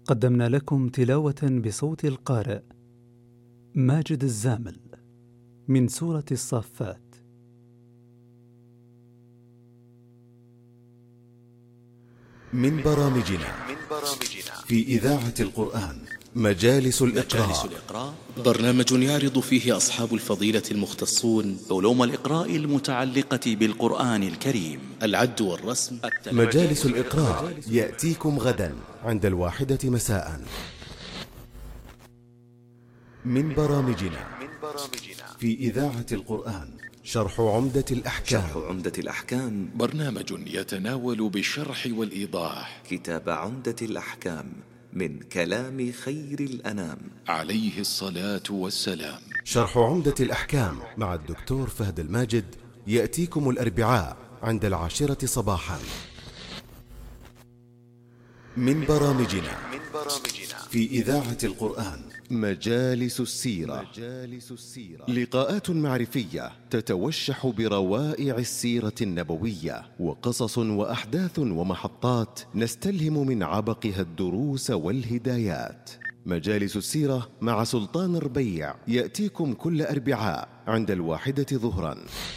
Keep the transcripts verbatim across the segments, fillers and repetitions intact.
قدمنا لكم تلاوة بصوت القارئ ماجد الزامل من سورة الصافات. من برامجنا في إذاعة القرآن مجالس الإقراء، برنامج يعرض فيه أصحاب الفضيلة المختصون علوم الإقراء المتعلقة بالقرآن الكريم، العد والرسم. مجالس الإقراء يأتيكم غدا عند الواحدة مساء. من برامجنا في إذاعة القرآن شرح عمدة الأحكام. شرح عمدة الأحكام برنامج يتناول بالشرح والإيضاح كتاب عمدة الأحكام من كلام خير الأنام عليه الصلاة والسلام. شرح عمدة الأحكام مع الدكتور فهد الماجد يأتيكم الأربعاء عند العاشرة صباحا. من برامجنا في إذاعة القرآن مجالس السيرة. لقاءات معرفية تتوشح بروائع السيرة النبوية، وقصص وأحداث ومحطات نستلهم من عبقها الدروس والهدايات. مجالس السيرة مع سلطان ربيع يأتيكم كل أربعاء عند الواحدة ظهرا.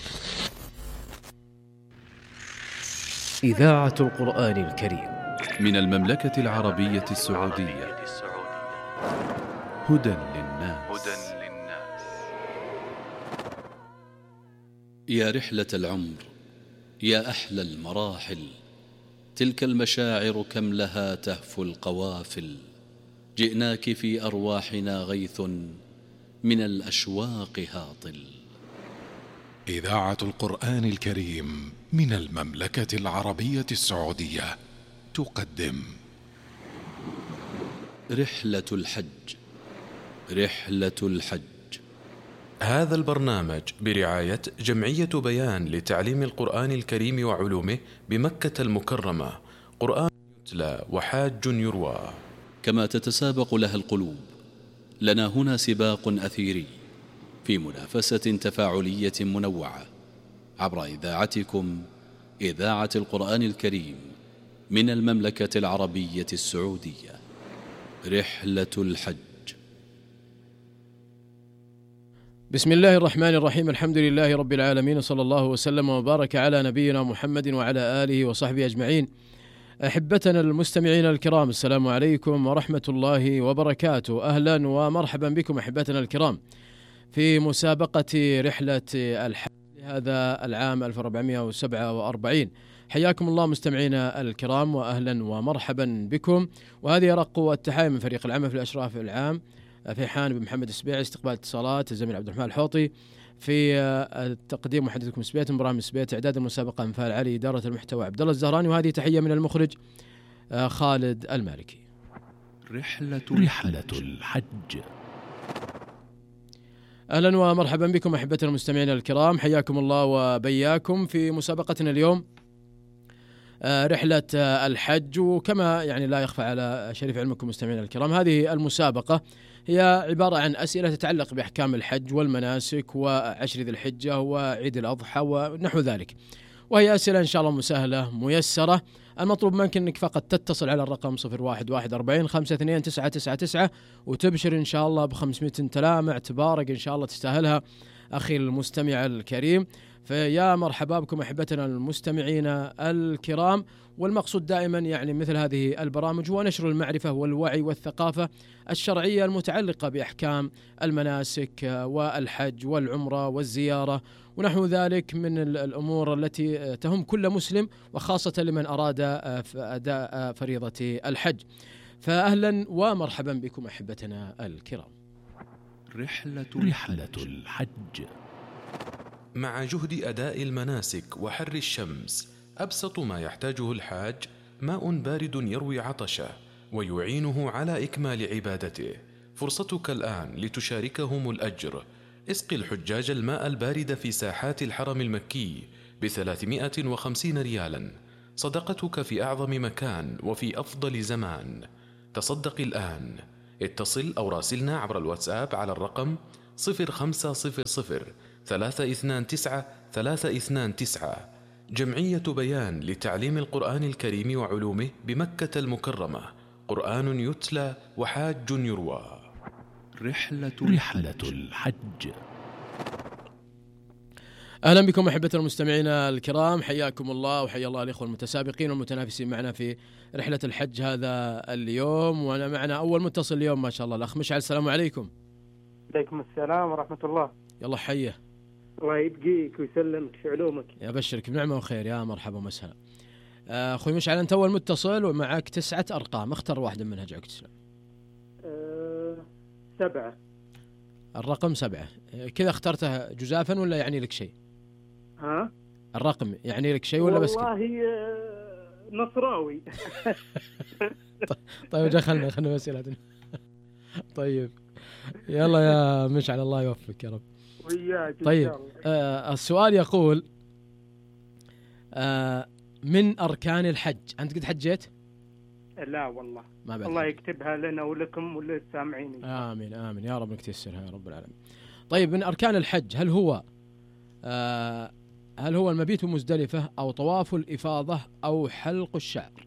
إذاعة القرآن الكريم من المملكة العربية السعودية. هدى للناس. يا رحلة العمر، يا أحلى المراحل، تلك المشاعر كم لها تهفو القوافل. جئناك في أرواحنا غيث من الأشواق هاطل. إذاعة القرآن الكريم من المملكة العربية السعودية تقدم رحلة الحج. رحلة الحج. هذا البرنامج برعاية جمعية بيان لتعليم القرآن الكريم وعلومه بمكة المكرمة. قرآن يتلى وحاج يروى. كما تتسابق لها القلوب، لنا هنا سباق أثيري في منافسة تفاعلية منوعة عبر إذاعتكم إذاعة القرآن الكريم من المملكة العربية السعودية. رحلة الحج. بسم الله الرحمن الرحيم. الحمد لله رب العالمين، صلى الله وسلم وبارك على نبينا محمد وعلى آله وصحبه أجمعين. أحبتنا المستمعين الكرام، السلام عليكم ورحمة الله وبركاته. أهلا ومرحبا بكم أحبتنا الكرام في مسابقة رحلة الحج لهذا العام ألف وأربعمائة وسبعة وأربعين. حياكم الله مستمعينا الكرام وأهلا ومرحبا بكم، وهذه رق التحايا من فريق العمل في الأشراف العام في حان بن محمد السبيعي، استقبال اتصالات الزميل عبد الرحمن الحوطي، في التقديم محدثكم سبيت من برامج سبيت، إعداد المسابقة انفال علي، إدارة المحتوى عبد الله الزهراني، وهذه تحية من المخرج خالد المالكي. رحلة رحلة الحج. أهلا ومرحبا بكم أحبتنا المستمعين الكرام، حياكم الله وبياكم في مسابقتنا اليوم رحلة الحج. وكما يعني لا يخفى على شريف علمكم مستمعينا الكرام، هذه المسابقة هي عبارة عن أسئلة تتعلق بأحكام الحج والمناسك وعشر ذي الحجة وعيد الأضحى ونحو ذلك، وهي أسئلة إن شاء الله مسهلة ميسرة. المطلوب منك أنك فقط تتصل على الرقم صفر واحد واحد أربعين خمسة اثنين تسعة تسعة تسعة وتبشر إن شاء الله بخمسمائة تلامع تبارك إن شاء الله تستاهلها أخي المستمع الكريم. فيا مرحبا بكم أحبتنا المستمعين الكرام. والمقصود دائما يعني مثل هذه البرامج هو نشر المعرفة والوعي والثقافة الشرعية المتعلقة بأحكام المناسك والحج والعمرة والزيارة ونحو ذلك من الأمور التي تهم كل مسلم، وخاصة لمن أراد أداء فريضة الحج. فأهلا ومرحبا بكم أحبتنا الكرام. رحلة, رحلة الحج. مع جهد أداء المناسك وحر الشمس، أبسط ما يحتاجه الحاج ماء بارد يروي عطشه ويعينه على إكمال عبادته. فرصتك الآن لتشاركهم الأجر. اسقي الحجاج الماء البارد في ساحات الحرم المكي بثلاثمائة وخمسين ريالا، صدقتك في أعظم مكان وفي أفضل زمان. تصدق الآن. اتصل أو راسلنا عبر الواتساب على الرقم صفر خمسة صفر صفر ثلاثة اثنان تسعة ثلاثة اثنان تسعة. جمعية بيان لتعليم القرآن الكريم وعلومه بمكة المكرمة. قرآن يتلى وحاج يروى. رحلة, رحلة الحج. أهلا بكم أحبة المستمعين الكرام، حياكم الله وحيا الله الإخوة المتسابقين والمتنافسين معنا في رحلة الحج هذا اليوم. وأنا معنا أول متصل اليوم ما شاء الله، الأخ مشعل. السلام عليكم. عليكم السلام ورحمة الله. يلا حيه. الله يبقيك ويسلمك في علومك. يبشرك بنعمة وخير. يا مرحبا ومسهلا. أخوي مشعل، أنت أول متصل ومعك تسعة أرقام، اختر واحدة منها جعلك تسلم. أه سبعة. الرقم سبعة كذا اخترته جزافا ولا يعني لك شيء؟ ها؟ الرقم يعني لك شيء ولا بس كده؟ والله نصراوي. طيب جا خلنا خلنا مسألة. طيب يلا يا مشعل، الله يوفقك يا رب. وياك. طيب آه السؤال يقول آه من أركان الحج. أنت قد حجيت؟ لا والله. ما بعد. الله يكتبها لنا ولكم وللسامعين. آمين آمين يا رب، نكتسرها يا رب العالمين. طيب من أركان الحج هل هو آه هل هو المبيت بمزدلفة أو طواف الإفاضة أو حلق الشعر؟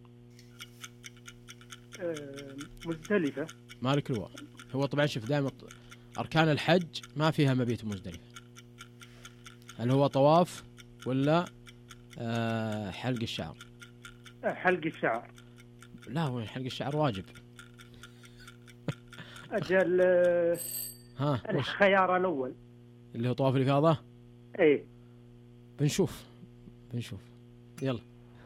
أه مزدلفة. مالك الوا. هو طبعا شوف دائما أركان الحج ما فيها مبيت بمزدلفة. هل هو طواف ولا آه حلق الشعر؟ حلق الشعر. لا، وين حلق الشعر واجب. أجل. ها الخيار الأول اللي هو طواف الإفاضة. إيه بنشوف بنشوف يلا.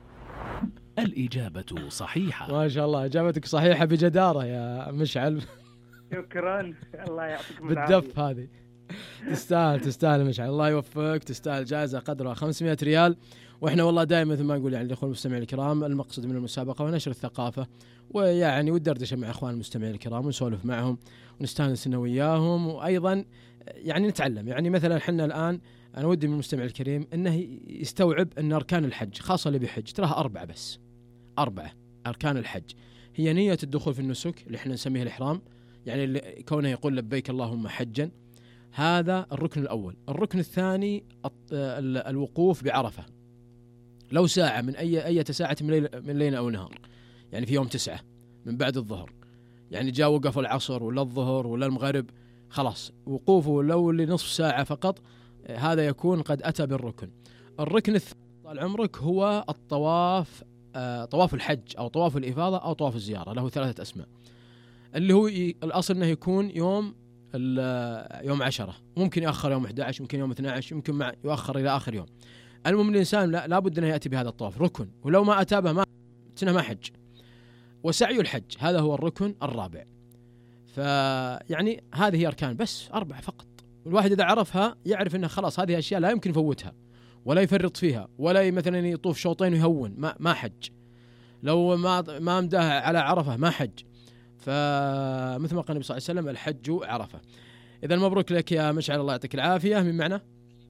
الإجابة صحيحة. ما شاء الله إجابتك صحيحة بجدارة يا مشعل. شكرا. الله يعطيك من العافية. بالدف هذه. تستاهل تستاهل مشعل، الله يوفقك. تستاهل جائزة قدرها خمسمائة ريال. واحنا والله دائما مثل ما نقول يعني الاخوان المستمعين الكرام، المقصد من المسابقة ونشر الثقافة ويعني والدردشة مع اخوان المستمعين الكرام ونسولف معهم ونستانس انا وياهم، وايضا يعني نتعلم. يعني مثلا احنا الان انا ودي من المستمع الكريم انه يستوعب ان اركان الحج خاصة اللي بحج تراها اربعة بس. اربعة اركان الحج هي نية الدخول في النسك اللي احنا نسميه الاحرام، يعني اللي كونه يقول لبيك اللهم حجا، هذا الركن الاول. الركن الثاني الوقوف بعرفة، لو ساعة من أي أي ساعة من ليل من ليل أو نهار، يعني في يوم تسعة من بعد الظهر، يعني جاء وقف العصر ولا الظهر ولا المغرب، خلاص وقوفه لو لنصف ساعة فقط هذا يكون قد أتى بالركن. الركن الثاني طال عمرك هو الطواف، آه طواف الحج أو طواف الإفاضة أو طواف الزيارة، له ثلاثة أسماء. اللي هو الأصل أنه يكون يوم يوم عشرة، ممكن يأخر يوم أحد عشر، ممكن يوم اثني عشر، يمكن مع يؤخر إلى آخر يوم. المهم الإنسان لا لابد أنه يأتي بهذا الطواف ركن، ولو ما أتى به ما سنة ما حج. وسعي الحج هذا هو الركن الرابع. فيعني هذه هي أركان بس أربعة فقط، والواحد إذا عرفها يعرف أنه خلاص هذه أشياء لا يمكن يفوتها ولا يفرط فيها، ولا مثلا يطوف شوطين ويهون ما ما حج، لو ما ما مداه على عرفة ما حج. فمثل ما قال النبي صلى الله عليه وسلم الحج عرفة. إذا مبروك لك يا مشعل، الله يعطيك العافية. من معنا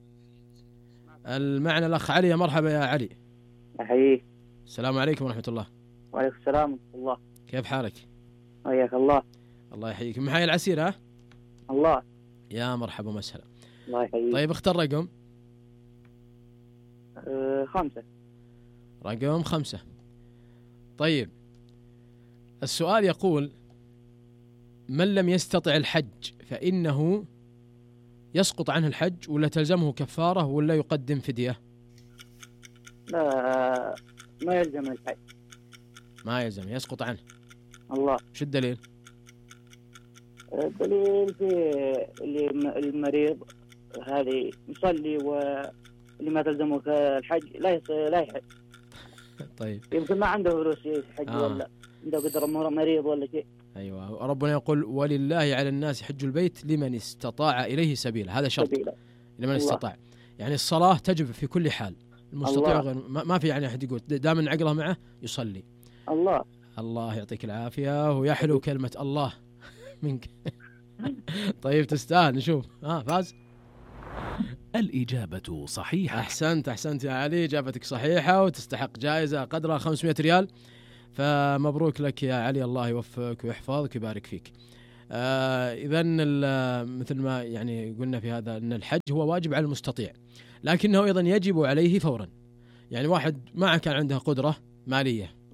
المعنى الأخ علي. يا مرحبا يا علي. أحييك. السلام عليكم ورحمة الله. وعليكم السلام ورحمة الله. كيف حالك؟ حياك الله. الله يحييك. من حي العسير ها؟ الله. يا مرحبا ومسهلا. الله يحييك. طيب اختر رقم. أه خمسة. رقم خمسة. طيب السؤال يقول من لم يستطع الحج فإنه يسقط عنه الحج ولا تلزمه كفارة ولا يقدم فدية؟ لا ما يلزم الحج. ما يلزم، يسقط عنه. الله. شو الدليل؟ الدليل في اللي المريض هذه يصلي واللي ما تلزمه الحج لا لا يحج. طيب يمكن ما عنده فلوس يحج آه. ولا عنده قدر مريض ولا شيء. أيوة، ربنا يقول ولله على الناس حج البيت لمن استطاع إليه سبيلا، هذا شرط سبيلا. لمن استطاع، يعني الصلاة تجب في كل حال، المستطيع غير ما في يعني أحد يقول دام عقله معه يصلي. الله. الله يعطيك العافية ويا حلو كلمة الله منك. طيب تستاهل. نشوف ها فاز. الإجابة صحيحة. أحسنت أحسنت يا علي، إجابتك صحيحة وتستحق جائزة قدرها خمسمائة ريال. فمبروك لك يا علي، الله يوفقك ويحفظك ويبارك فيك. آه إذن مثل ما يعني قلنا في هذا أن الحج هو واجب على المستطيع، لكنه أيضا يجب عليه فورا. يعني واحد ما كان عنده قدرة مالية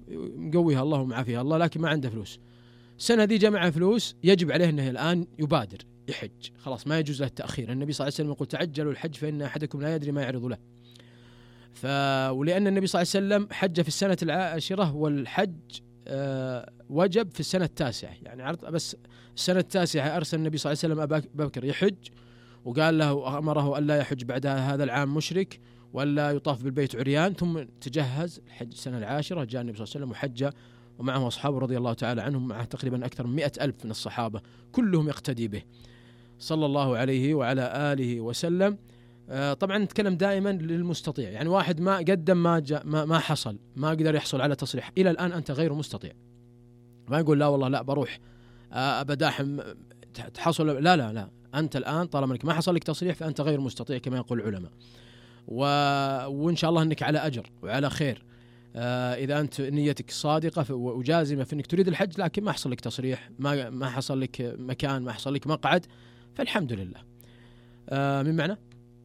مقويها الله ومعافيها الله، لكن ما عنده فلوس. السنة دي جمع فلوس، يجب عليه أنه الآن يبادر يحج، خلاص ما يجوز له التأخير. النبي صلى الله عليه وسلم يقول تعجلوا الحج فإن أحدكم لا يدري ما يعرض له. ف ولأن النبي صلى الله عليه وسلم حج في السنة العاشرة، والحج أه وجب في السنة التاسعة، يعني عرض بس السنة التاسعة أرسل النبي صلى الله عليه وسلم أبا بكر يحج، وقال له أمره ألا يحج بعدها هذا العام مشرك ولا يطاف بالبيت عريان، ثم تجهز الحج السنة العاشرة. جاء النبي صلى الله عليه وسلم وحج ومعه أصحابه رضي الله تعالى عنهم، معه تقريبا أكثر من مئة ألف من الصحابة كلهم يقتدي به صلى الله عليه وعلى آله وسلم. آه طبعا نتكلم دائما للمستطيع، يعني واحد ما قدم ما جاء ما, ما حصل ما قدر يحصل على تصريح إلى الآن، أنت غير مستطيع. ما يقول لا والله لا بروح آه أبداحم تحصل، لا لا لا أنت الآن طالما أنك ما حصل لك تصريح فأنت غير مستطيع كما يقول العلماء. و... وإن شاء الله أنك على أجر وعلى خير آه إذا أنت نيتك صادقة وجازمة في أنك تريد الحج، لكن ما حصل لك تصريح، ما ما حصل لك مكان، ما حصل لك مقعد، فالحمد لله. آه من معنا؟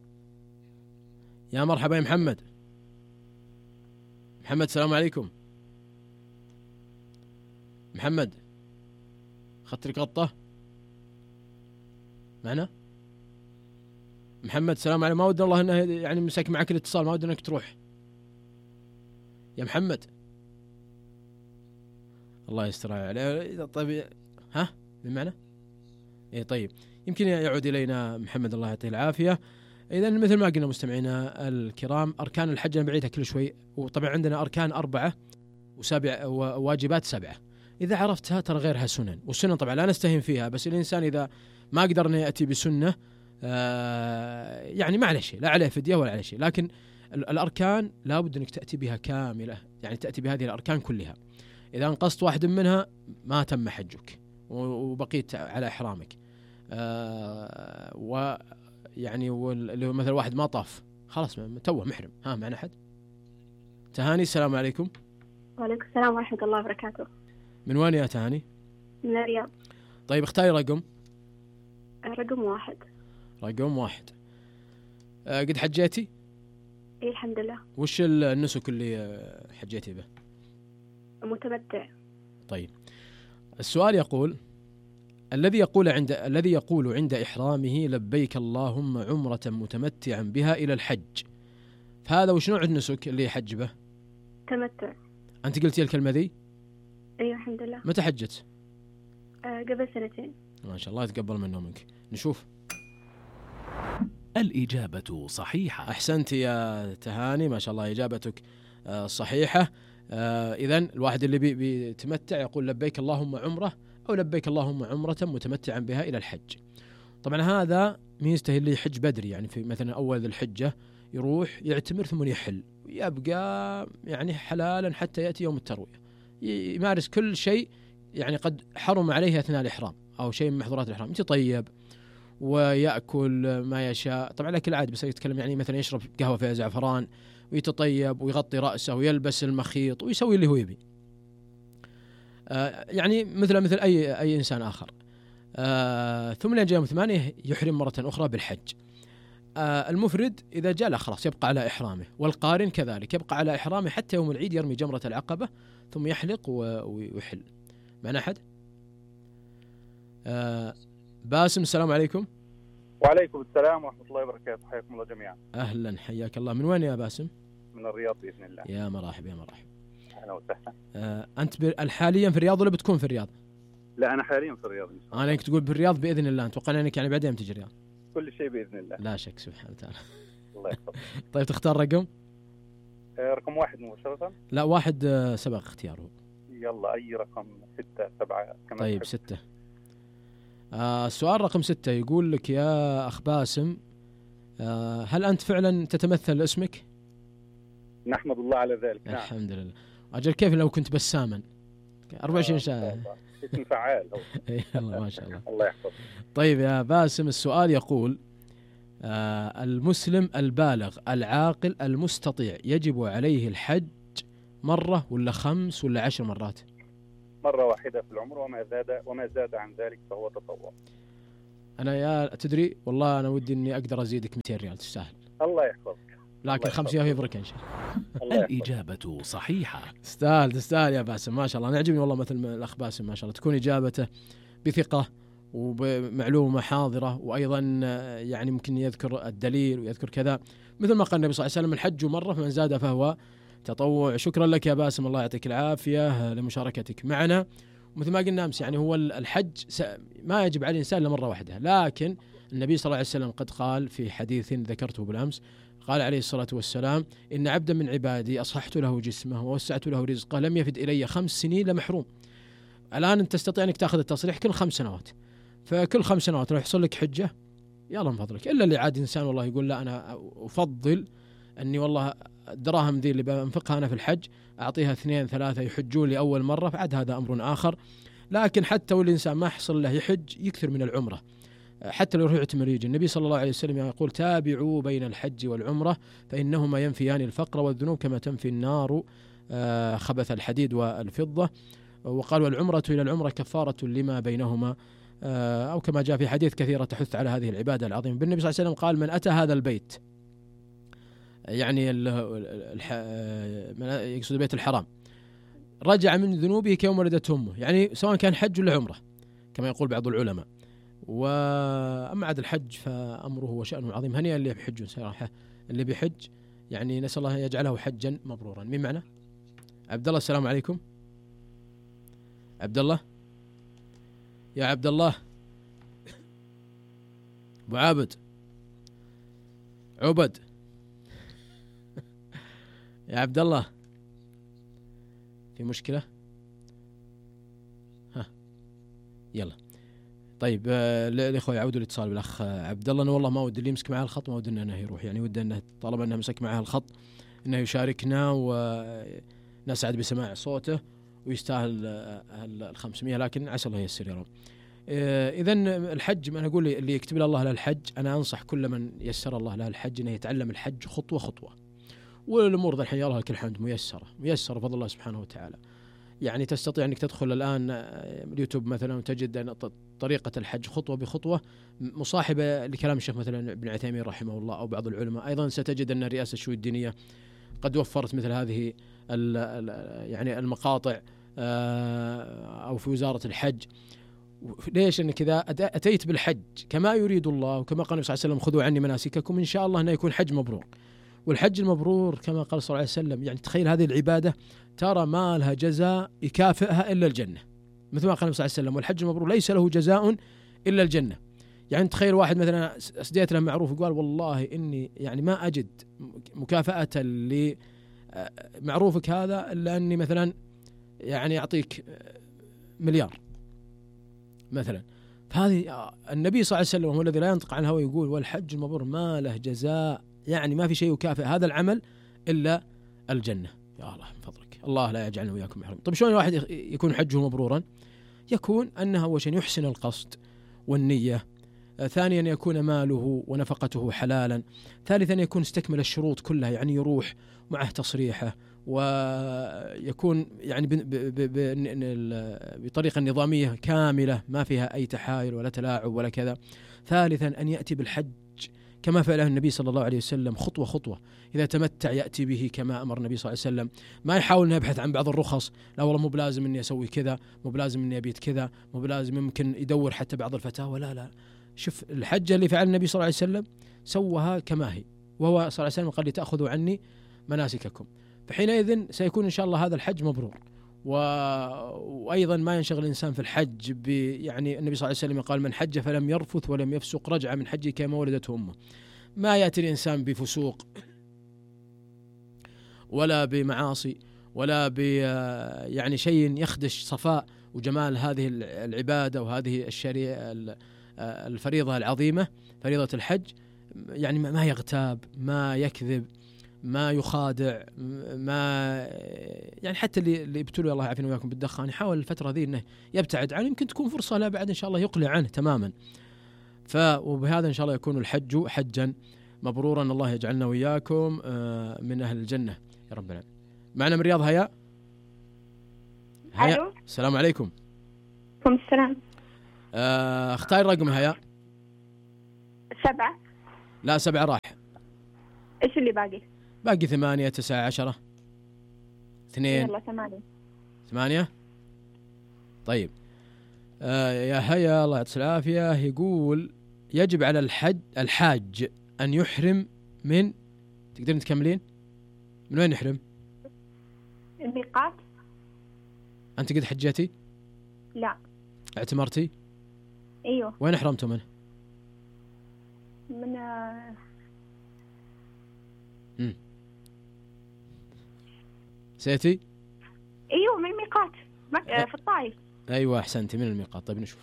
يا مرحبا يا محمد. محمد السلام عليكم. محمد خطرك غطة معنا؟ محمد السلام عليكم. ما ودنا الله انه يعني مسك معك الاتصال، ما ودنا انك تروح يا محمد. الله يستر عليه. طيب ها من معنا؟ اي طيب يمكن يعود الينا محمد الله يعطيه العافيه. اذا مثل ما قلنا مستمعينا الكرام، اركان الحج انا بعيدها كل شوي، وطبعا عندنا اركان اربعه وسبع وواجبات سبعه، اذا عرفتها ترى غيرها سنن، والسنن طبعا لا نستهين فيها، بس الانسان اذا ما قدر انه ياتي بسنه آه يعني ما عليه شيء، لا عليه فديه ولا عليه شيء، لكن الاركان لابد انك تاتي بها كامله، يعني تاتي بهذه الاركان كلها. اذا انقصت واحد منها ما تم حجك وبقيت على احرامك. آه ويعني اللي مثل واحد ما طاف خلاص توه محرم. ها معنا احد؟ تهاني السلام عليكم. وعليكم السلام ورحمه الله وبركاته. من وين يا تهاني؟ من الرياض. طيب اختاري رقم. رقم واحد. رقم واحد. أه قد حجيتي؟ اي الحمد لله. وش النسك اللي حجيتي به؟ متمتع. طيب السؤال يقول: الذي يقول عند الذي يقول عند إحرامه لبيك اللهم عمرة متمتعا بها إلى الحج، فهذا وش نوع النسك اللي يحج به؟ تمتع. أنت قلتي الكلمة ذي؟ أيوة الحمد لله. متى حجت؟ أه قبل سنتين. ما شاء الله يتقبل منه منك. نشوف. الإجابة صحيحة. أحسنت يا تهاني، ما شاء الله إجابتك آه صحيحة. آه إذن الواحد اللي بي بيتمتع يقول لبيك اللهم عمرة أو لبيك اللهم عمرة متمتعا بها إلى الحج. طبعا هذا ميزته اللي يحج بدري، يعني في مثلا أول ذي الحجة يروح يعتمر ثم يحل، يبقى يعني حلالا حتى يأتي يوم التروية، يمارس كل شيء يعني قد حرم عليه أثناء الإحرام أو شيء من محظورات الإحرام، يتطيب ويأكل ما يشاء. طبعا الأكل عادي، بس يتكلم يعني مثلا يشرب قهوة فيها زعفران ويتطيب ويغطي رأسه ويلبس المخيط ويسوي اللي هو يبي، آه يعني مثل مثل أي أي إنسان آخر. آه ثم لين جاء يوم ثمانية يحرم مرة أخرى بالحج. آه المفرد إذا جاء لا خلاص يبقى على إحرامه، والقارن كذلك يبقى على إحرامه حتى يوم العيد، يرمي جمرة العقبة ثم يحلق ويحل. معنا أحد؟ آه باسم السلام عليكم. وعليكم السلام ورحمة الله وبركاته، حياكم الله جميعا. أهلا حياك الله. من وين يا باسم؟ من الرياض بإذن الله. يا مرحب يا مرحب. أهلا وسهلا. آه أنت حاليا في الرياض ولا بتكون في الرياض؟ لا أنا حاليا في الرياض. أنا إنك تقول بالرياض بإذن الله، أتوقع أنك يعني بعدين تجي الرياض. كل شيء بإذن الله. لا شك سبحانه وتعالى. الله يحفظك. طيب تختار رقم؟ آه رقم واحد مباشرة. لا واحد آه سبق اختياره. يلا أي رقم، ستة سبعة كمان. طيب ستة. آه السؤال رقم ستة يقول لك يا أخ باسم، آه هل أنت فعلا تتمثل اسمك؟ نحمد الله على ذلك. نعم. الحمد لله. أجل كيف لو كنت بساما أربعة وعشرين ساعة. اسم فعال. الله ما شاء الله. الله يحفظك. طيب يا باسم السؤال يقول: آه المسلم البالغ العاقل المستطيع يجب عليه الحج مرة ولا خمس ولا عشر مرات؟ مرة واحدة في العمر، وما زاد وما زاد عن ذلك فهو تطوع. أنا يا تدري والله أنا ودي إني أقدر أزيدك مئتين ريال، تستاهل. الله يحفظك. لكن خمس أيام يفرق إن شاء الله. الإجابة صحيحة. تستاهل تستاهل يا باسم ما شاء الله. أنا عجبني والله مثل الأخ باسم ما شاء الله تكون إجابته بثقة وبمعلومة حاضرة، وأيضا يعني ممكن يذكر الدليل ويذكر كذا مثل ما قال النبي صلى الله عليه وسلم الحج مرة فمن زاد فهو تطوع. شكرا لك يا باسم الله يعطيك العافية لمشاركتك معنا. مثل ما قلنا أمس يعني هو الحج ما يجب على الإنسان لمرة واحدة، لكن النبي صلى الله عليه وسلم قد قال في حديث ذكرته بالأمس قال عليه الصلاة والسلام إن عبدا من عبادي أصححت له جسمه ووسعت له رزقه لم يفد إلي خمس سنين لمحروم. الآن أنت تستطيع أنك تأخذ التصريح كل خمس سنوات، فكل خمس سنوات لو يحصل لك حجة يلا من فضلك. إلا اللي عاد إنسان والله يقول لا أنا أفضل أني والله الدراهم ذي اللي بنفقها أنا في الحج أعطيها اثنين ثلاثة يحجون لي أول مرة، فعد هذا أمر آخر. لكن حتى والإنسان ما يحصل له يحج يكثر من العمرة حتى لو يروح يعتمر. النبي صلى الله عليه وسلم يقول تابعوا بين الحج والعمرة فإنهما ينفيان الفقر والذنوب كما تنفي النار خبث الحديد والفضة. وقال والعمرة إلى العمرة كفارة لما بينهما، أو كما جاء في حديث كثيرة تحث على هذه العبادة العظيمة. بالنبي صلى الله عليه وسلم قال من أتى هذا البيت يعني يقصد بيت الحرام رجع من ذنوبه كيوم ولدته أمه، يعني سواء كان حج ولا عمرة كما يقول بعض العلماء. وأما عاد الحج فأمره وشأنه عظيم. هنيئا اللي بيحج صراحة اللي بيحج يعني نسأل الله يجعله حجا مبرورا. من معنا؟ عبد الله السلام عليكم. عبد الله يا عبد الله أبو عابد عبد يا عبد الله في مشكلة؟ ها يلا طيب الإخوة يعودوا الاتصال بالأخ عبد الله. أنا والله ما ودي اللي يمسك معه الخط ما ودي أنه يروح، يعني ودي أنه طالما أنه مسك معه الخط أنه يشاركنا ونسعد بسماع صوته ويستاهل الخمسمية، لكن عسى الله ييسر يا رب. إذن الحج أنا أقول اللي يكتب له الله له الحج أنا أنصح كل من يسر الله له الحج أنه يتعلم الحج خطوة خطوة، والأمور ذا الحين يا الله لك الحمد ميسرة ميسرة بفضل الله سبحانه وتعالى. يعني تستطيع أنك تدخل الآن اليوتيوب مثلا وتجد أن طريقة الحج خطوة بخطوة مصاحبة لكلام الشيخ مثلا ابن عثيمين رحمه الله أو بعض العلماء. أيضا ستجد أن رئاسة الشؤون الدينية قد وفرت مثل هذه يعني المقاطع أو في وزارة الحج. ليش؟ أنك إذا أتيت بالحج كما يريد الله وكما قال النبي صلى الله عليه وسلم خذوا عني مناسككم إن شاء الله أنه يكون حج مبرور. والحج المبرور كما قال صلى الله عليه وسلم يعني تخيل هذه العبادة ترى ما لها جزاء يكافئها إلا الجنة، مثل ما قال النبي صلى الله عليه وسلم والحج المبرور ليس له جزاء إلا الجنة. يعني تخيل واحد مثلا أسديت له معروف وقال والله إني يعني ما أجد مكافأة لمعروفك هذا إلا أني مثلا يعني أعطيك مليار مثلا. فهذه النبي صلى الله عليه وسلم هو الذي لا ينطق عن الهوى يقول والحج المبرور ما له جزاء، يعني ما في شيء يكافئ هذا العمل إلا الجنة. يا الله من فضلك الله لا يجعلنا وياكم محروم. طيب شلون الواحد يكون حجه مبرورا؟ يكون أنه أول شيء يحسن القصد والنية، ثانيا يكون ماله ونفقته حلالا، ثالثا يكون استكمل الشروط كلها يعني يروح معه تصريحه ويكون يعني بطريقة نظامية كاملة ما فيها أي تحايل ولا تلاعب ولا كذا. ثالثا أن يأتي بالحج كما فعله النبي صلى الله عليه وسلم خطوة خطوة. إذا تمتع يأتي به كما أمر النبي صلى الله عليه وسلم، ما يحاول أن يبحث عن بعض الرخص، لا والله مو بلازم أني أسوي كذا، مو بلازم أني أبيت كذا، مو بلازم ممكن يدور حتى بعض الفتاوى، لا لا. شوف الحجة اللي فعل النبي صلى الله عليه وسلم سوها كما هي، وهو صلى الله عليه وسلم قال لتأخذوا عني مناسككم. فحينئذ سيكون إن شاء الله هذا الحج مبرور. و... وأيضا ما ينشغل الإنسان في الحج ب... يعني النبي صلى الله عليه وسلم قال من حج فلم يرفث ولم يفسق رجع من حجه كما ولدته أمه. ما يأتي الإنسان بفسوق ولا بمعاصي ولا ب يعني شيء يخدش صفاء وجمال هذه العبادة وهذه الشريعة الفريضة العظيمة فريضة الحج. يعني ما يغتاب، ما يكذب، ما يخادع، ما يعني حتى اللي اللي ابتلوا الله يعافينا وياكم بالدخان يحاول الفترة ذي انه يبتعد عنه، يمكن تكون فرصة لا بعد ان شاء الله يقلع عنه تماما. ف وبهذا ان شاء الله يكون الحج حجا مبرورا. الله يجعلنا وياكم من اهل الجنة يا رب العالمين. معنا من الرياض هيا. هيا السلام عليكم. وعليكم السلام. آه اختاري رقم هيا. سبعة. لا سبعة راح. إيش اللي باقي؟ باقي ثمانية تسعة عشرة اثنين. يلا ثمانية. ثمانية. طيب آه يا هيا الله يعطيك العافية، يقول يجب على الحج الحاج أن يحرم من، تقدرين تكملين؟ من وين يحرم؟ الميقات. أنت قد حجتي؟ لا. اعتمرتي؟ أيوه. وين أحرمتوا منه؟ من آه... امم سيتي؟ أيوه من الميقات مك... أه. في الطائف. أيوه أحسنتي من الميقات. طيب نشوف.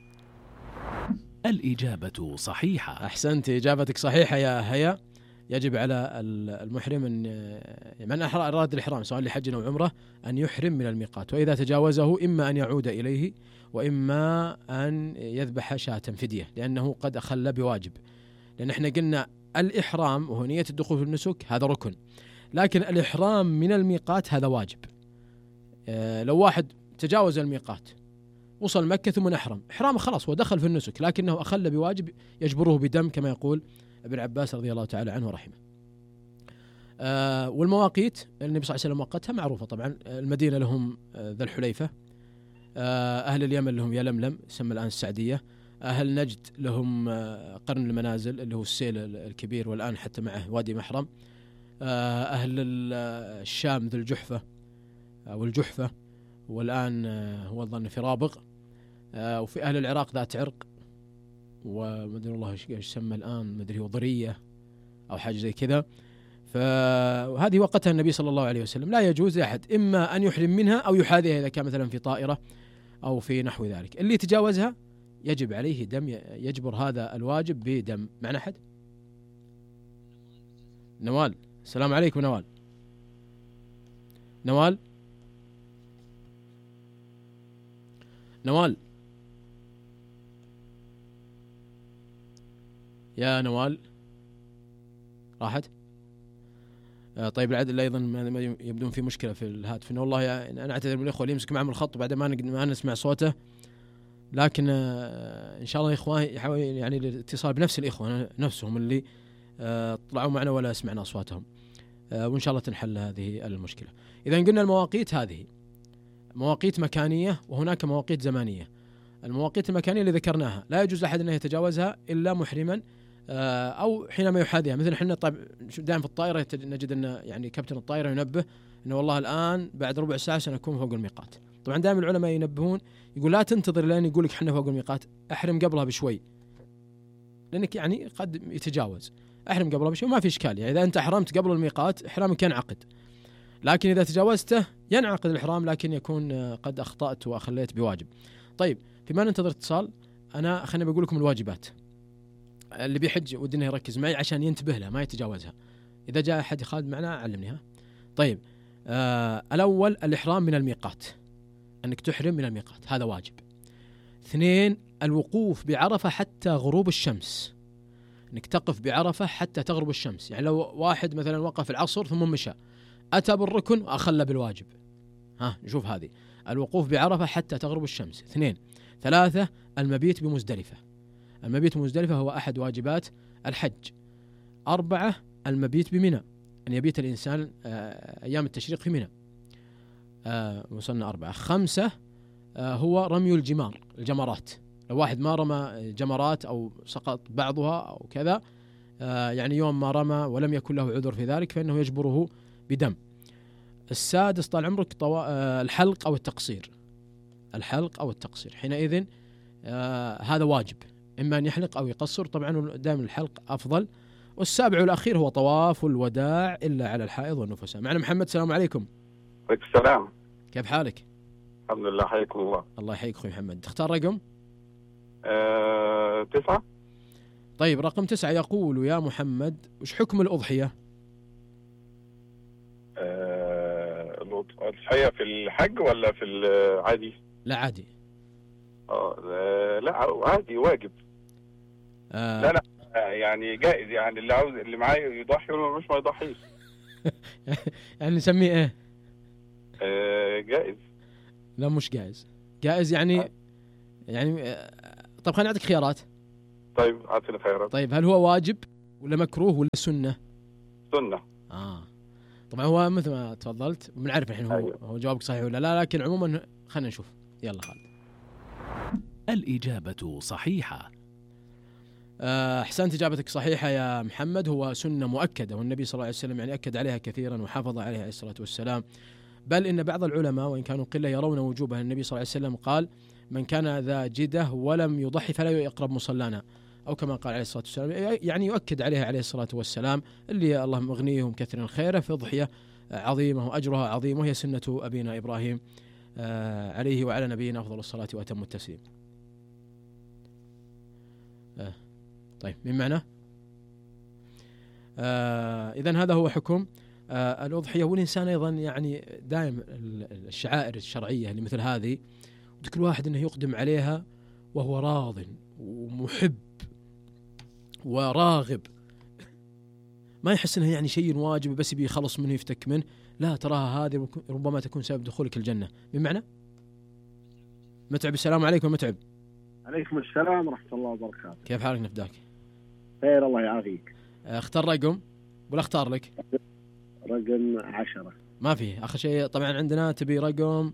الإجابة صحيحة. أحسنتي، إجابتك صحيحة يا هيا. يجب على المحرم أن من أراد الإحرام سواء لحج أو عمرة أن يحرم من الميقات، وإذا تجاوزه إما أن يعود إليه وإما أن يذبح شاة فدية، لأنه قد أخل بواجب. لأن احنا قلنا الإحرام وهو نية الدخول في النسك هذا ركن، لكن الإحرام من الميقات هذا واجب. لو واحد تجاوز الميقات وصل مكة ثم أحرم، إحرامه خلاص ودخل في النسك، لكنه أخل بواجب يجبره بدم كما يقول ابن عباس رضي الله تعالى عنه ورحمه. آه والمواقيت النبي صلى الله عليه وسلم وقتها معروفة طبعا. المدينة لهم آه ذا الحليفة، آه أهل اليمن لهم يلملم يسمى الآن السعدية، أهل نجد لهم آه قرن المنازل اللي هو السيل الكبير والآن حتى معه وادي محرم، آه أهل الشام ذو الجحفة آه والجحفة والآن آه هو الظن في رابغ، آه وفي أهل العراق ذات عرق ومدري الله ايش يسمى الآن، مدري وضرية أو حاجة زي كذا. فهذه وقتها النبي صلى الله عليه وسلم. لا يجوز لأحد إما أن يحرم منها أو يحاذيها إذا كان مثلا في طائرة أو في نحو ذلك. اللي تجاوزها يجب عليه دم، يجبر هذا الواجب بدم. معنا أحد؟ نوال، السلام عليكم نوال. نوال نوال يا نوال راحت. آه طيب العدل أيضا يبدون في مشكلة في الهاتف. إنه والله يعني أنا أعتذر من الإخوة اللي يمسك معهم الخط بعد ما ما نسمع صوته، لكن آه إن شاء الله إخوان يحاول يعني الاتصال بنفس الإخوة نفسهم اللي آه طلعوا معنا ولا سمعنا أصواتهم، آه وإن شاء الله تنحل هذه المشكلة. إذا قلنا المواقيت هذه مواقيت مكانية وهناك مواقيت زمانية. المواقيت المكانية اللي ذكرناها لا يجوز لأحد أن يتجاوزها إلا محرما أو حينما يحاذيها. مثل احنا طيب دائما في الطائرة نجد أن يعني كابتن الطائرة ينبه أنه والله الآن بعد ربع ساعة سنكون فوق الميقات. طبعا دائما العلماء ينبهون يقول لا تنتظر لين يقول لك احنا فوق الميقات، احرم قبلها بشوي لأنك يعني قد يتجاوز. احرم قبلها بشوي ما في إشكال، يعني إذا أنت أحرمت قبل الميقات إحرامك ينعقد، لكن إذا تجاوزته ينعقد الإحرام لكن يكون قد أخطأت وأخليت بواجب. طيب فيما ننتظر اتصال أنا خليني بقول لكم الواجبات اللي بيحج ودنا يركز معي عشان ينتبه لها ما يتجاوزها. إذا جاء أحد خالد معنا علمنيها. طيب آه الأول الإحرام من الميقات، أنك تحرم من الميقات هذا واجب. اثنين الوقوف بعرفة حتى غروب الشمس، أنك تقف بعرفة حتى تغرب الشمس. يعني لو واحد مثلا وقف العصر ثم مشى أتى بالركن وأخل بالواجب، ها نشوف هذه الوقوف بعرفة حتى تغرب الشمس. اثنين. ثلاثة المبيت بمزدلفة، المبيت بمزدلفة هو أحد واجبات الحج. أربعة المبيت بمنى، أن يبيت الإنسان أيام التشريق في منى. آه وصلنا أربعة. خمسة آه هو رمي الجمار الجمرات، لو واحد ما رمى جمرات أو سقط بعضها أو كذا آه يعني يوم ما رمى ولم يكن له عذر في ذلك فإنه يجبره بدم. السادس طال عمرك طو... آه الحلق أو التقصير، الحلق أو التقصير حينئذ آه هذا واجب، إما أن يحلق أو يقصر، طبعا دائما الحلق أفضل. والسابع والأخير هو طواف الوداع إلا على الحائض والنفساء. معنا محمد، السلام عليكم. عليكم السلام. كيف حالك؟ الحمد لله، حياكم الله. الله يحييك أخوي محمد. تختار رقم؟ أه... تسعة. طيب رقم تسعة يقول يا محمد وش حكم الأضحية؟ أه... الأضحية في الحج ولا في العادي؟ لا عادي. آه لا عادي واجب. آه لا لا يعني جائز، يعني اللي عاوز اللي معاه يضحي واللي مش ما يضحيش. يعني نسميه ايه؟ آه جائز. لا مش جائز، جائز يعني آه. يعني آه طب خلينا نعطيك خيارات. طيب اعطينا خيارات. طيب هل هو واجب ولا مكروه ولا سنة؟ سنة. اه طبعا هو مثل ما تفضلت بنعرف الحين هو أيوه. هو جوابك صحيح ولا لا، لكن عموما خلينا نشوف. يلا خالد. الإجابة صحيحة. أحسنت، إجابتك صحيحة يا محمد. هو سنة مؤكدة، والنبي صلى الله عليه وسلم يعني أكد عليها كثيرا وحافظ عليها عليه الصلاة والسلام. بل إن بعض العلماء وإن كانوا قلة يرون وجوبها. النبي صلى الله عليه وسلم قال: من كان ذا جدة ولم يضحي فلا يقرب مصلانا، أو كما قال عليه الصلاة والسلام، يعني يؤكد عليها عليه الصلاة والسلام. اللي الله مغنيهم كثيرا خيره في ضحية عظيمة وأجرها عظيم، وهي سنة أبينا إبراهيم عليه وعلى نبينا أفضل الصلاة وأتم التسليم. طيب من معنا؟ آه إذن هذا هو حكم آه الأضحية. والإنسان أيضا يعني دائم الشعائر الشرعية اللي مثل هذه كل واحد أنه يقدم عليها وهو راض ومحب وراغب، ما يحس أنها يعني شيء واجب بس بيخلص منه يفتك منه، لا، تراها هذه ربما تكون سبب دخولك الجنة. من معنا؟ متعب، السلام عليكم متعب. عليكم السلام ورحمة الله وبركاته. كيف حالك نفداك؟ خير الله يعافيك. اختار رقم ولا اختار لك؟ رقم عشرة. ما فيه آخر شيء طبعا عندنا. تبي رقم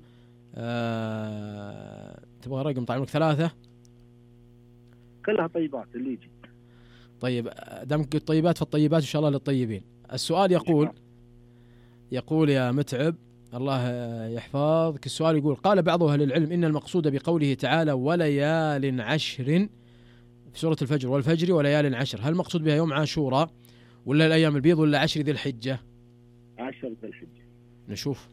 آه... تبغى رقم طيب لك ثلاثة؟ كلها طيبات اللي يجي. طيب دامك الطيبات فالطيبات إن شاء الله للطيبين. السؤال يقول يقول يا متعب الله يحفظك، السؤال يقول: قال بعض أهل العلم إن المقصود بقوله تعالى وليال عشر في سورة الفجر والفجر وليال عشر، هل المقصود بها يوم عاشوراء ولا الأيام البيض ولا عشر ذي الحجة؟ عشر ذي الحجة. نشوف.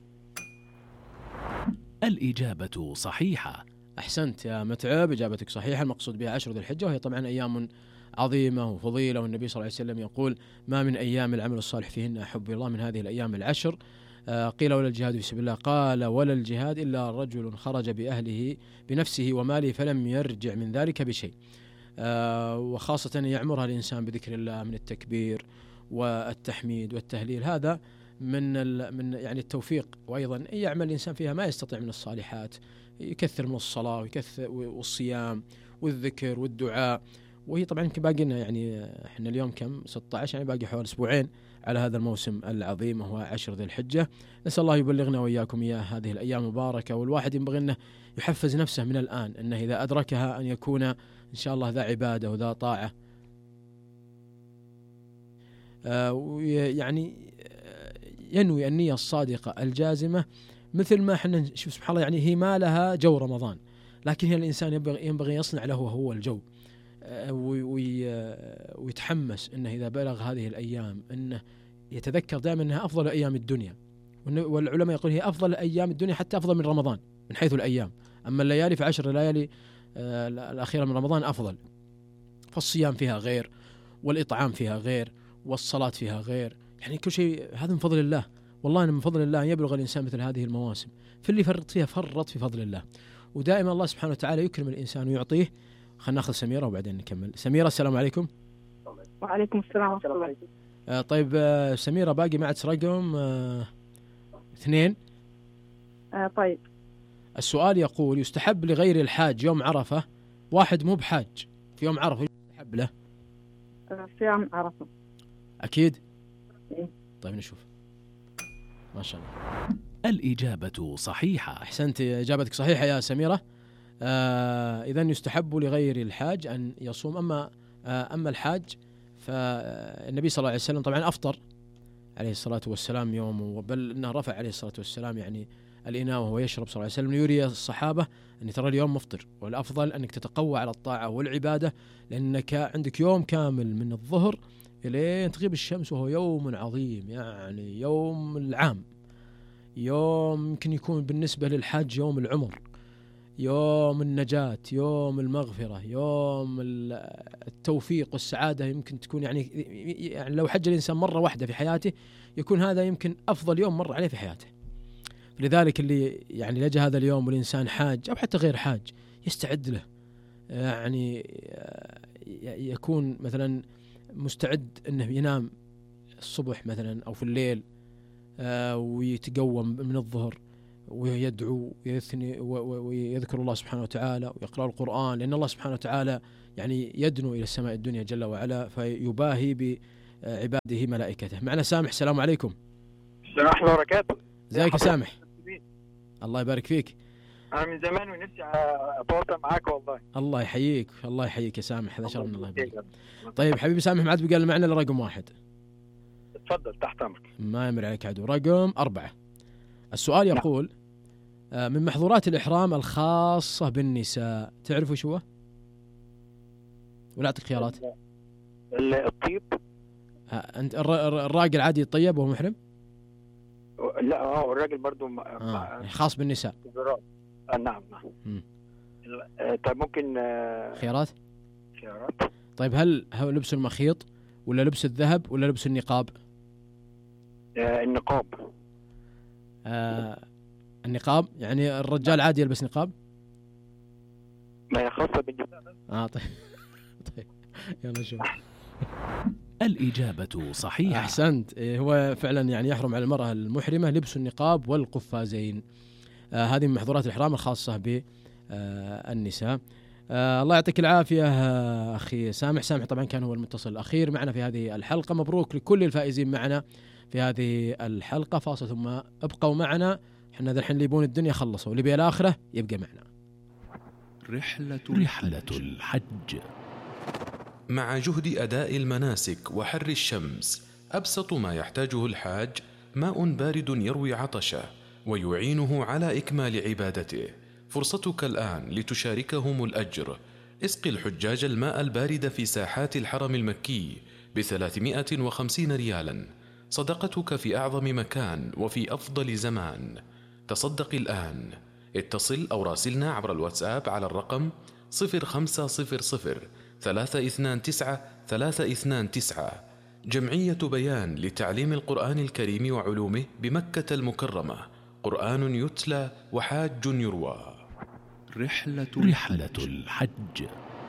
الإجابة صحيحة. أحسنت يا متعب، إجابتك صحيحة. المقصود بها عشر ذي الحجة، وهي طبعا أيام عظيمة وفضيلة، والنبي صلى الله عليه وسلم يقول: ما من أيام العمل الصالح فيهن أحب الله من هذه الأيام العشر. آه قيل: ولا الجهاد في سبيل الله؟ قال: ولا الجهاد إلا رجل خرج بأهله بنفسه وماله فلم يرجع من ذلك بشيء. آه وخاصة يعمرها الإنسان بذكر الله من التكبير والتحميد والتهليل، هذا من من يعني التوفيق. وأيضا يعمل الإنسان فيها ما يستطيع من الصالحات، يكثر من الصلاة ويكثر والصيام والذكر والدعاء. وهي طبعا يمكن باقي لنا يعني احنا اليوم كم ستة عشر، يعني باقي حوالي اسبوعين على هذا الموسم العظيم وهو عشر ذي الحجة. نسأل الله يبلغنا وإياكم إياه هذه الأيام المباركة، والواحد ينبغي أنه يحفز نفسه من الآن أنه إذا أدركها أن يكون إن شاء الله ذا عبادة وذا طاعة. آه يعني ينوي النية الصادقة الجازمة، مثل ما احنا نشوف سبحان الله، يعني هي ما لها جو رمضان، لكن هي الإنسان ينبغي, ينبغي يصنع له هو الجو، ويتحمس أنه إذا بلغ هذه الأيام أنه يتذكر دائما أنها أفضل أيام الدنيا. والعلماء يقول هي أفضل أيام الدنيا حتى أفضل من رمضان من حيث الأيام. أما الليالي في عشر الليالي الأخيرة من رمضان أفضل، فالصيام فيها غير، والإطعام فيها غير، والصلاة فيها غير، يعني كل شيء هذا من فضل الله. والله من فضل الله أن يبلغ الإنسان مثل هذه المواسم، فاللي فرط فيها فرط في فضل الله. ودائما الله سبحانه وتعالى يكرم الإنسان ويعطيه. خلنا ناخذ سميرة وبعدين نكمل. سميرة السلام عليكم. وعليكم السلام ورحمة الله. آه طيب آه سميرة باقي معك رقم آه اثنين. آه طيب. السؤال يقول: يستحب لغير الحاج يوم عرفة، واحد مو بحاج في يوم عرفة يستحب له؟ آه في يوم عرفة أكيد. إيه؟ طيب نشوف. ما شاء الله. الإجابة صحيحة. أحسنت، إجابتك صحيحة يا سميرة. آه إذن يستحب لغير الحاج أن يصوم. أما آه أما الحاج فالنبي صلى الله عليه وسلم طبعا أفطر عليه الصلاة والسلام يوم، بل أنه رفع عليه الصلاة والسلام يعني الإناء وهو يشرب صلى الله عليه وسلم ليري الصحابة أن ترى اليوم مفطر، والأفضل أنك تتقوى على الطاعة والعبادة، لأنك عندك يوم كامل من الظهر إلى تغيب الشمس، وهو يوم عظيم، يعني يوم العام، يوم يمكن يكون بالنسبة للحاج يوم العمر، يوم النجاة، يوم المغفرة، يوم التوفيق والسعادة. يمكن تكون يعني, يعني لو حج الإنسان مرة واحدة في حياته يكون هذا يمكن أفضل يوم مر عليه في حياته. لذلك اللي يعني لجأ هذا اليوم والإنسان حاج أو حتى غير حاج يستعد له، يعني يكون مثلا مستعد أنه ينام الصبح مثلا أو في الليل ويتقوم من الظهر ويدعو ويثني ويذكر الله سبحانه وتعالى ويقرأ القرآن، لأن الله سبحانه وتعالى يعني يدنو إلى السماء الدنيا جل وعلا، فيباهي عباده ملائكته. معنا سامح، السلام عليكم. السلام ورحمة الله وبركاته. ازيك يا سامح؟ الله يبارك فيك. أنا من زمان ونفسي أتواصل معاك والله. الله يحييك، الله يحييك يا سامح، هذا شرف من الله يبارك. طيب حبيبي سامح، ما عاد بقى معنا إلا رقم واحد. تفضل تحت أمرك. ما يمر عليك عدو. رقم أربعة. السؤال يقول نعم. من محظورات الإحرام الخاصة بالنساء، تعرفوا شو هو؟ ولا أعطيك خيارات؟ الطيب. أنت الراجل عادي يطيب وهو محرم؟ لا اه الراجل برضو م... آه. خاص بالنساء. آه نعم نعم. طيب ممكن آه... خيارات؟ خيارات. طيب هل هو لبس المخيط ولا لبس الذهب ولا لبس النقاب؟ آه النقاب. آه النقاب، يعني الرجال عادي يلبس نقاب؟ ما هي خاصة بالنساء. اه طيب طيب يلا نشوف. الإجابة صحيحة. أحسنت. هو فعلا يعني يحرم على المرأة المحرمة لبس النقاب والقفازين. آه هذه من محظورات الإحرام الخاصة بالنساء. آه الله يعطيك العافية آه أخي سامح. سامح طبعا كان هو المتصل الأخير معنا في هذه الحلقة. مبروك لكل الفائزين معنا في هذه الحلقة. فاصل ثم ابقوا معنا. احنا ذا الحين اللي يبون الدنيا خلصوا، اللي بيه الآخرة يبقى معنا. رحلة رحلة الحج. مع جهد أداء المناسك وحر الشمس، أبسط ما يحتاجه الحاج ماء بارد يروي عطشه ويعينه على إكمال عبادته. فرصتك الآن لتشاركهم الأجر. اسقي الحجاج الماء البارد في ساحات الحرم المكي بثلاثمائة وخمسين ريالا. صدقتك في أعظم مكان وفي أفضل زمان. تصدق الآن. اتصل أو راسلنا عبر الواتساب على الرقم صفر خمسة صفر صفر ثلاثة اثنان تسعة ثلاثة اثنان تسعة. جمعية بيان لتعليم القرآن الكريم وعلومه بمكة المكرمة. قرآن يتلى وحاج يروى. رحلة رحلة الحج.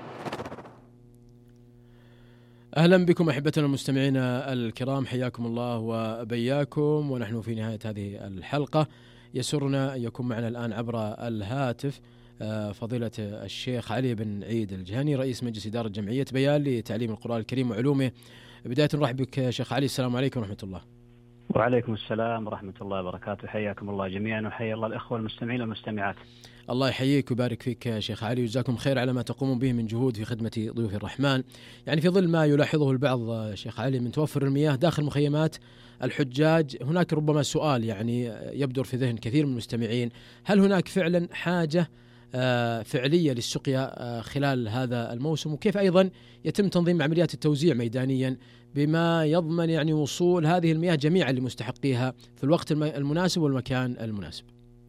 أهلا بكم أحبتنا المستمعين الكرام، حياكم الله وبياكم، ونحن في نهاية هذه الحلقة. يسرنا أن يكون معنا الآن عبر الهاتف فضيلة الشيخ علي بن عيد الجهني، رئيس مجلس إدارة جمعية بيان لتعليم القرآن الكريم وعلومه. بداية نرحب بك شيخ علي، السلام عليكم ورحمة الله. وعليكم السلام ورحمة الله وبركاته. حياكم الله جميعا وحيا الله الأخوة المستمعين والمستمعات. الله يحييك ويبارك فيك شيخ علي، وجزاكم خير على ما تقومون به من جهود في خدمة ضيوف الرحمن. يعني في ظل ما يلاحظه البعض شيخ علي من توفر المياه داخل مخيمات الحجاج، هناك ربما سؤال يعني يبدر في ذهن كثير من المستمعين: هل هناك فعلا حاجة فعلية للسقيا خلال هذا الموسم؟ وكيف أيضا يتم تنظيم عمليات التوزيع ميدانيا بما يضمن يعني وصول هذه المياه جميعا لمستحقيها في الوقت المناسب والمكان المناسب؟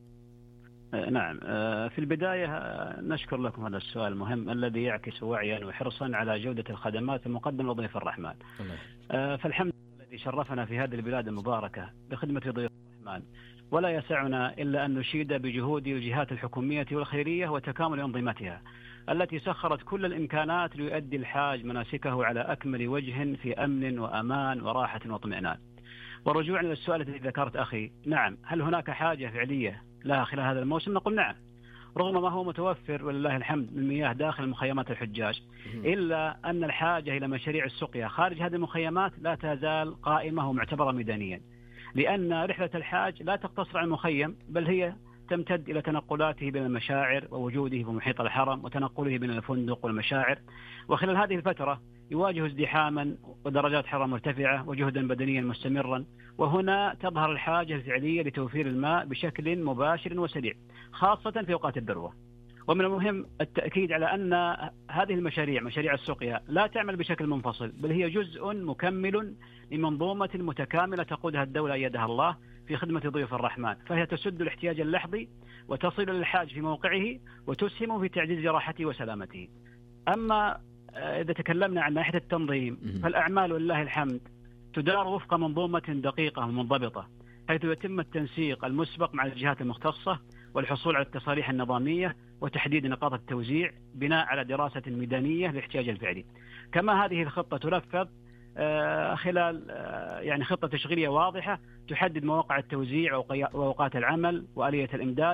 نعم، في البداية نشكر لكم هذا السؤال المهم الذي يعكس وعيا وحرصا على جودة الخدمات المقدمة لضيوف الرحمن. فالحمد لله الذي شرفنا في هذه البلاد المباركة بخدمة ضيوف الرحمن، ولا يسعنا إلا أن نشيد بجهود الجهات الحكومية والخيرية وتكامل أنظمتها التي سخرت كل الإمكانات ليؤدي الحاج مناسكه على أكمل وجه في أمن وأمان وراحة واطمئنان. ورجوعا للسؤال الذي ذكرت أخي، نعم، هل هناك حاجة فعلية لها خلال هذا الموسم؟ نقول نعم، رغم ما هو متوفر ولله الحمد من مياه داخل مخيمات الحجاج، إلا أن الحاجة إلى مشاريع السقيا خارج هذه المخيمات لا تزال قائمة ومعتبرة ميدانيا، لأن رحلة الحاج لا تقتصر على المخيم، بل هي تمتد إلى تنقلاته بين المشاعر ووجوده في محيط الحرم وتنقله بين الفندق والمشاعر. وخلال هذه الفترة يواجه ازدحاما ودرجات حرارة مرتفعة وجهدا بدنيا مستمرا، وهنا تظهر الحاجة الفعلية لتوفير الماء بشكل مباشر وسريع خاصة في أوقات الذروة. ومن المهم التأكيد على أن هذه المشاريع مشاريع السقيا لا تعمل بشكل منفصل، بل هي جزء مكمل لمنظومة متكاملة تقودها الدولة أيدها الله في خدمة ضيوف الرحمن، فهي تسد الاحتياج اللحظي وتصل للحاج في موقعه وتسهم في تعزيز راحته وسلامته. أما إذا تكلمنا عن ناحية التنظيم فالأعمال ولله الحمد تدار وفق منظومة دقيقة ومنضبطة، حيث يتم التنسيق المسبق مع الجهات المختصة والحصول على التصاريح النظامية وتحديد نقاط التوزيع بناء على دراسة ميدانية لاحتياج الفعلي. كما هذه الخطة تنفذ خلال يعني خطة تشغيلية واضحة تحدد مواقع التوزيع وأوقات العمل وآلية الإمداد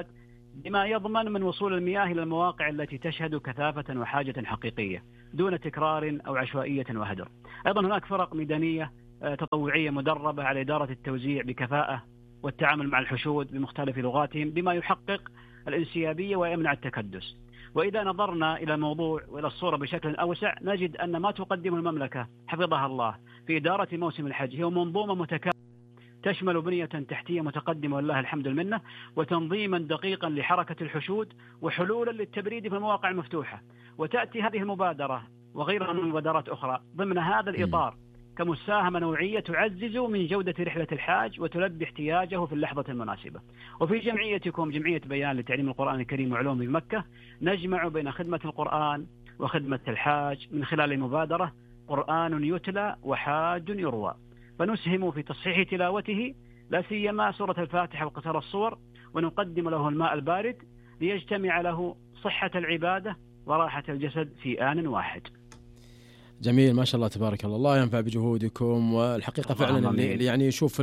بما يضمن من وصول المياه إلى المواقع التي تشهد كثافة وحاجة حقيقية دون تكرار أو عشوائية وهدر. أيضا هناك فرق ميدانية تطوعية مدربة على إدارة التوزيع بكفاءة والتعامل مع الحشود بمختلف لغاتهم بما يحقق الانسيابية ويمنع التكدس. وإذا نظرنا إلى الموضوع وإلى الصورة بشكل أوسع نجد أن ما تقدمه المملكة حفظها الله في إدارة موسم الحج هي منظومة متكاملة تشمل بنية تحتية متقدمة والله الحمد المنة، وتنظيما دقيقا لحركة الحشود، وحلولا للتبريد في المواقع المفتوحة. وتأتي هذه المبادرة وغيرها من مبادرات أخرى ضمن هذا الإطار كمساهمة نوعية تعزز من جودة رحلة الحاج وتلبي احتياجه في اللحظة المناسبة. وفي جمعيتكم جمعية بيان لتعليم القرآن الكريم وعلومه بمكة نجمع بين خدمة القرآن وخدمة الحاج من خلال المبادرة قرآن يتلى وحاج يروى، فنسهم في تصحيح تلاوته لا سيما سورة الفاتحة وقصر الصور، ونقدم له الماء البارد ليجتمع له صحة العبادة وراحة الجسد في آن واحد. جميل ما شاء الله تبارك الله، الله ينفع بجهودكم. والحقيقة فعلا اللي يعني يشوف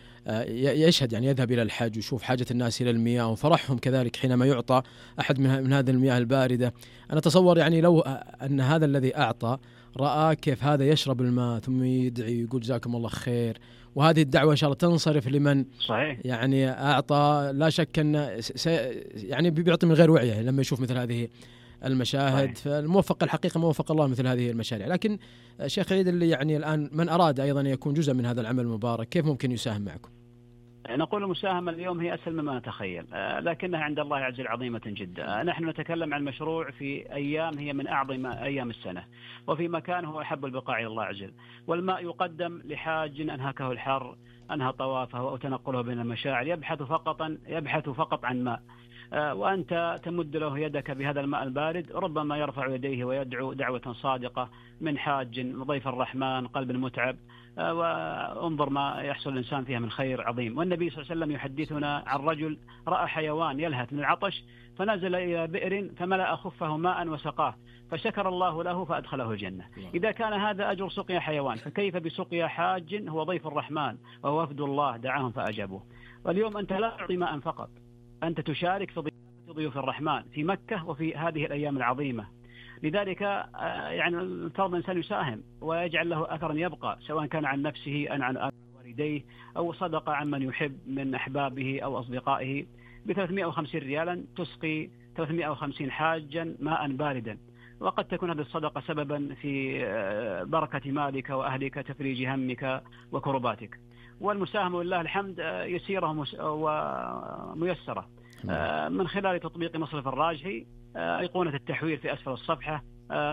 يشهد يعني يذهب إلى الحج ويشوف حاجة الناس إلى المياه وفرحهم كذلك حينما يعطى أحد من هذه المياه الباردة. أنا أتصور يعني لو أن هذا الذي أعطى رأى كيف هذا يشرب الماء ثم يدعي يقول جزاكم الله خير، وهذه الدعوة إن شاء الله تنصرف لمن صحيح يعني أعطى، لا شك أن يعني بيعطي من غير وعيه لما يشوف مثل هذه المشاهد. فالموفق الحقيقة موفق الله مثل هذه المشاريع. لكن شيخ عيد اللي يعني الآن من أراد أيضا يكون جزء من هذا العمل المبارك كيف ممكن يساهم معكم؟ نقول المساهمة اليوم هي أسهل مما نتخيل، لكنها عند الله عز وجل عظيمة جدا. نحن نتكلم عن مشروع في أيام هي من أعظم أيام السنة، وفي مكان هو أحب البقاع إلى الله عز وجل، والماء يقدم لحاج أنهكه الحر أنهى طوافه أو تنقله بين المشاعر يبحث فقط يبحث فقط عن ماء، وأنت تمد له يدك بهذا الماء البارد، ربما يرفع يديه ويدعو دعوة صادقة من حاج ضيف الرحمن قلب متعب، وانظر ما يحصل الإنسان فيها من خير عظيم. والنبي صلى الله عليه وسلم يحدثنا عن رجل رأى حيوان يلهث من العطش فنزل إلى بئر فملأ خفه ماء وسقاه فشكر الله له فأدخله الجنة. إذا كان هذا أجر سقيا حيوان فكيف بسقيا حاج هو ضيف الرحمن وهو وفد الله دعاهم فأجابوه. واليوم أنت لا تعطي ماء فقط، أنت تشارك في ضيوف الرحمن في مكة وفي هذه الأيام العظيمة. لذلك يعني الفرض الإنسان يساهم ويجعل له أثرا يبقى، سواء كان عن نفسه أو عن والديه أو صدقة عن من يحب من أحبابه أو أصدقائه. ب ثلاثمائة وخمسين ريالا تسقي ثلاثمائة وخمسين حاجا ماء باردا، وقد تكون هذه الصدقة سببا في بركة مالك وأهلك تفريج همك وكرباتك. والمساهمة والله الحمد يسيرة وميسرة من خلال تطبيق مصرف الراجحي، أيقونة التحويل في أسفل الصفحة،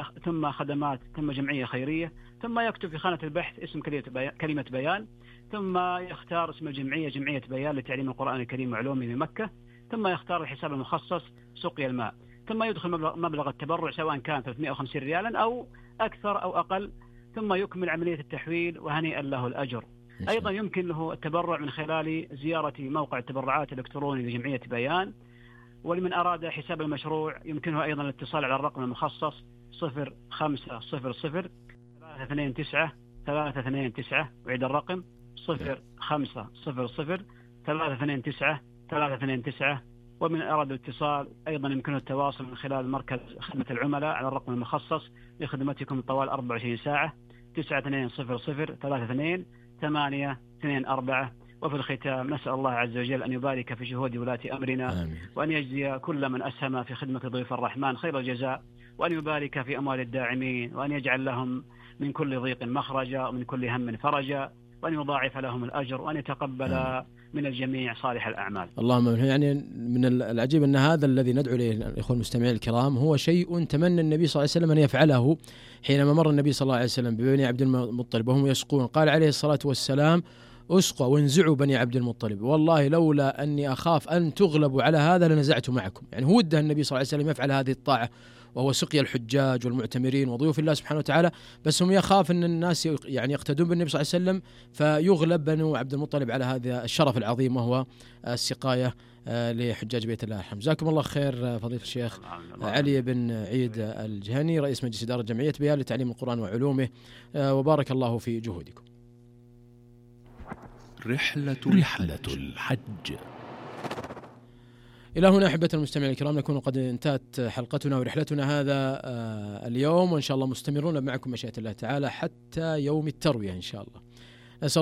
ثم خدمات، ثم جمعية خيرية، ثم يكتب في خانة البحث اسم كلمة بيان، ثم يختار اسم الجمعية جمعية بيان لتعليم القرآن الكريم وعلومه بمكة، ثم يختار الحساب المخصص سقي الماء، ثم يدخل مبلغ التبرع سواء كان ثلاثمائة وخمسين ريالا أو أكثر أو أقل، ثم يكمل عملية التحويل وهنيئا له الأجر. أيضا يمكن له التبرع من خلال زيارة موقع التبرعات الإلكتروني لجمعية بيان. ولمن أراد حساب المشروع يمكنه أيضا الاتصال على الرقم المخصص صفر خمسة صفر صفر ثلاثة اثنين تسعة ثلاثة اثنين تسعة، وعيد الرقم صفر خمسة صفر صفر ثلاثة اثنين تسعة ثلاثة اثنين تسعة. ومن أراد الاتصال أيضا يمكنه التواصل من خلال مركز خدمة العملاء على الرقم المخصص لخدمتكم طوال أربعة وعشرين ساعة تسعة اثنين صفر صفر ثلاثة اثنين ثمانية اثنين أربعة. وفي الختام نسأل الله عز وجل أن يبارك في جهود ولاة أمرنا آمين. وأن يجزي كل من أسهم في خدمة ضيوف الرحمن خير الجزاء، وأن يبارك في أموال الداعمين، وأن يجعل لهم من كل ضيق مخرجا ومن كل هم فرجا، وأن يضاعف لهم الأجر، وأن يتقبل آمين. من الجميع صالح الأعمال. اللهم يعني من العجيب أن هذا الذي ندعو إليه الإخوة المستمعين الكرام هو شيء تمنى النبي صلى الله عليه وسلم أن يفعله حينما مر النبي صلى الله عليه وسلم ببني عبد المطلب وهم يسقون، قال عليه الصلاة والسلام أسقوا وانزعوا بني عبد المطلب، والله لولا أني أخاف أن تغلبوا على هذا لنزعت معكم. يعني هو وده النبي صلى الله عليه وسلم يفعل هذه الطاعة وهو سقي الحجاج والمعتمرين وضيوف الله سبحانه وتعالى، بس هم يخاف أن الناس يعني يقتدون بالنبي صلى الله عليه وسلم فيغلب بنو عبد المطلب على هذا الشرف العظيم وهو السقاية لحجاج بيت الله الحرام. جزاكم الله خير فضيلة الشيخ علي بن عيد الجهني رئيس مجلس إدارة جمعية بيان لتعليم القرآن وعلومه، وبارك الله في جهودكم. رحلة رحلة الحج. إلى هنا أحبة المستمعين الكرام نكون قد انتهت حلقتنا ورحلتنا هذا اليوم، وإن شاء الله مستمرون معكم مشيئة الله تعالى حتى يوم التروية إن شاء الله.